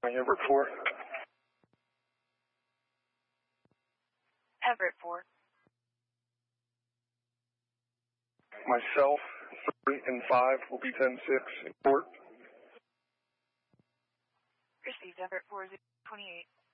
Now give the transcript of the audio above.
Everett 4. Everett 4. Myself, 3 and 5 will be 10-6 in court. Received Everett 4, 28.